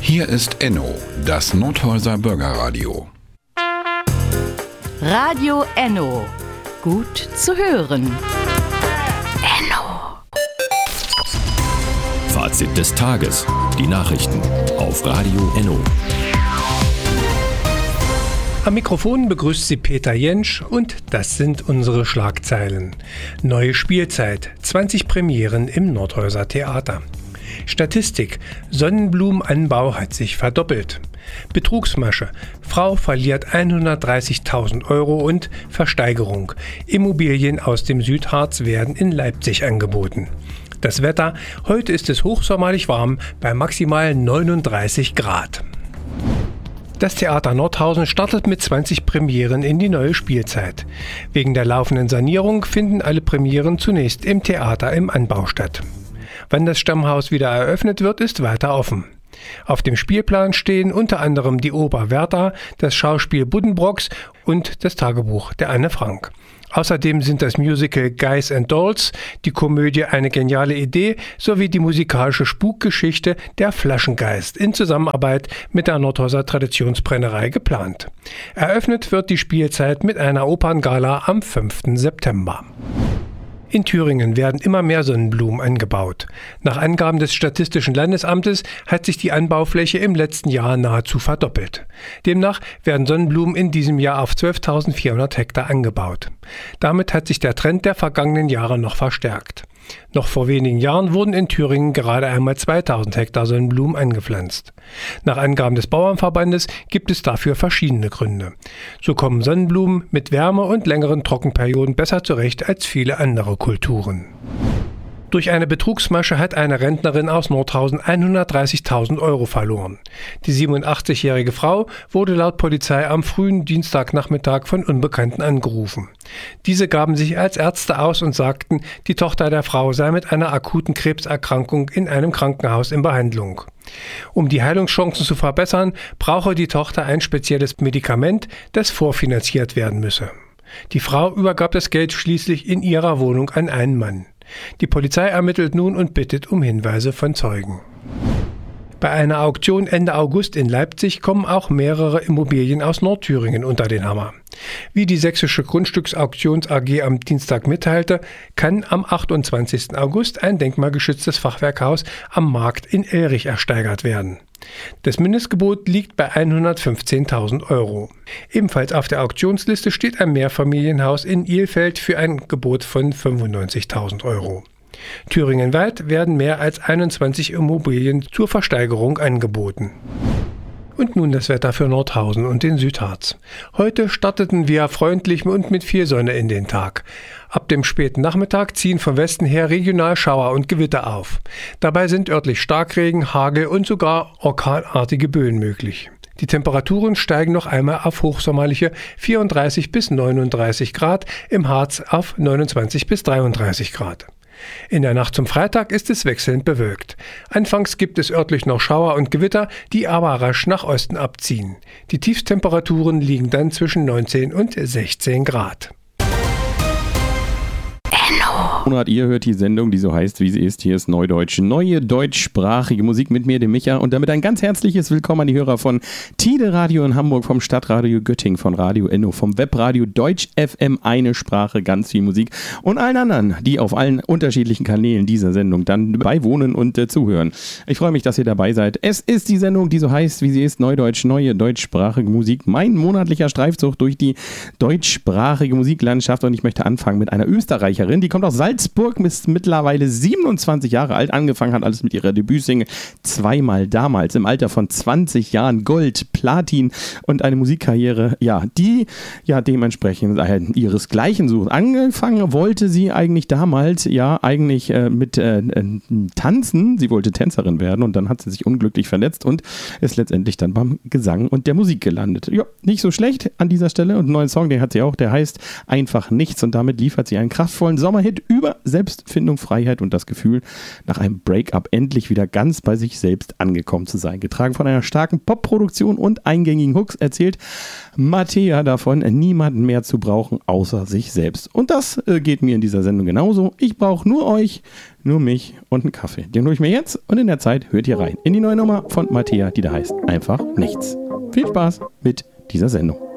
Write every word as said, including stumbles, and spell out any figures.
Hier ist Enno, das Nordhäuser Bürgerradio. Radio Enno. Gut zu hören. Enno. Fazit des Tages. Die Nachrichten auf Radio Enno. Am Mikrofon begrüßt Sie Peter Jentsch und das sind unsere Schlagzeilen. Neue Spielzeit, zwanzig Premieren im Nordhäuser Theater. Statistik, Sonnenblumenanbau hat sich verdoppelt. Betrugsmasche, Frau verliert hundertdreißigtausend Euro und Versteigerung. Immobilien aus dem Südharz werden in Leipzig angeboten. Das Wetter, heute ist es hochsommerlich warm bei maximal neununddreißig Grad. Das Theater Nordhausen startet mit zwanzig Premieren in die neue Spielzeit. Wegen der laufenden Sanierung finden alle Premieren zunächst im Theater im Anbau statt. Wann das Stammhaus wieder eröffnet wird, ist weiter offen. Auf dem Spielplan stehen unter anderem die Oper Werther, das Schauspiel Buddenbrooks und das Tagebuch der Anne Frank. Außerdem sind das Musical Guys and Dolls, die Komödie Eine geniale Idee sowie die musikalische Spukgeschichte Der Flaschengeist in Zusammenarbeit mit der Nordhäuser Traditionsbrennerei geplant. Eröffnet wird die Spielzeit mit einer Operngala am fünften September. In Thüringen werden immer mehr Sonnenblumen angebaut. Nach Angaben des Statistischen Landesamtes hat sich die Anbaufläche im letzten Jahr nahezu verdoppelt. Demnach werden Sonnenblumen in diesem Jahr auf zwölftausendvierhundert Hektar angebaut. Damit hat sich der Trend der vergangenen Jahre noch verstärkt. Noch vor wenigen Jahren wurden in Thüringen gerade einmal zweitausend Hektar Sonnenblumen angepflanzt. Nach Angaben des Bauernverbandes gibt es dafür verschiedene Gründe. So kommen Sonnenblumen mit Wärme und längeren Trockenperioden besser zurecht als viele andere Kulturen. Durch eine Betrugsmasche hat eine Rentnerin aus Nordhausen hundertdreißigtausend Euro verloren. Die siebenundachtzigjährige Frau wurde laut Polizei am frühen Dienstagnachmittag von Unbekannten angerufen. Diese gaben sich als Ärzte aus und sagten, die Tochter der Frau sei mit einer akuten Krebserkrankung in einem Krankenhaus in Behandlung. Um die Heilungschancen zu verbessern, brauche die Tochter ein spezielles Medikament, das vorfinanziert werden müsse. Die Frau übergab das Geld schließlich in ihrer Wohnung an einen Mann. Die Polizei ermittelt nun und bittet um Hinweise von Zeugen. Bei einer Auktion Ende August in Leipzig kommen auch mehrere Immobilien aus Nordthüringen unter den Hammer. Wie die Sächsische Grundstücksauktions A G am Dienstag mitteilte, kann am achtundzwanzigsten August ein denkmalgeschütztes Fachwerkhaus am Markt in Elrich ersteigert werden. Das Mindestgebot liegt bei hundertfünfzehntausend Euro. Ebenfalls auf der Auktionsliste steht ein Mehrfamilienhaus in Ilfeld für ein Gebot von fünfundneunzigtausend Euro. Thüringenweit werden mehr als einundzwanzig Immobilien zur Versteigerung angeboten. Und nun das Wetter für Nordhausen und den Südharz. Heute starteten wir freundlich und mit viel Sonne in den Tag. Ab dem späten Nachmittag ziehen vom Westen her regional Schauer und Gewitter auf. Dabei sind örtlich Starkregen, Hagel und sogar orkanartige Böen möglich. Die Temperaturen steigen noch einmal auf hochsommerliche vierunddreißig bis neununddreißig Grad, im Harz auf neunundzwanzig bis dreiunddreißig Grad. In der Nacht zum Freitag ist es wechselnd bewölkt. Anfangs gibt es örtlich noch Schauer und Gewitter, die aber rasch nach Osten abziehen. Die Tiefstemperaturen liegen dann zwischen neunzehn und sechzehn Grad. Monat, ihr hört die Sendung, die so heißt, wie sie ist. Hier ist Neudeutsch, neue deutschsprachige Musik mit mir, dem Micha. Und damit ein ganz herzliches Willkommen an die Hörer von Tide Radio in Hamburg, vom Stadtradio Göttingen, von Radio Enno, vom Webradio Deutsch F M, eine Sprache, ganz viel Musik und allen anderen, die auf allen unterschiedlichen Kanälen dieser Sendung dann beiwohnen und äh, zuhören. Ich freue mich, dass ihr dabei seid. Es ist die Sendung, die so heißt, wie sie ist, Neudeutsch, neue deutschsprachige Musik. Mein monatlicher Streifzug durch die deutschsprachige Musiklandschaft. Und ich möchte anfangen mit einer Österreicherin, die kommt aus Salzburg, ist mittlerweile siebenundzwanzig Jahre alt, angefangen hat alles mit ihrer Debütsingle Zweimal damals, im Alter von zwanzig Jahren, Gold, Platin und eine Musikkarriere, ja, die ja dementsprechend äh, ihresgleichen sucht. Angefangen wollte sie eigentlich damals, ja, eigentlich äh, mit äh, äh, Tanzen, sie wollte Tänzerin werden und dann hat sie sich unglücklich verletzt und ist letztendlich dann beim Gesang und der Musik gelandet. Ja, nicht so schlecht an dieser Stelle und einen neuen Song, den hat sie auch, der heißt Einfach Nichts und damit liefert sie einen kraftvollen Sommerhit über über Selbstfindung, Freiheit und das Gefühl, nach einem Break-up endlich wieder ganz bei sich selbst angekommen zu sein. Getragen von einer starken Pop-Produktion und eingängigen Hooks erzählt Mattea davon, niemanden mehr zu brauchen, außer sich selbst. Und das äh, geht mir in dieser Sendung genauso. Ich brauche nur euch, nur mich und einen Kaffee. Den hole ich mir jetzt und in der Zeit hört ihr rein in die neue Nummer von Mattea, die da heißt Einfach Nichts. Viel Spaß mit dieser Sendung.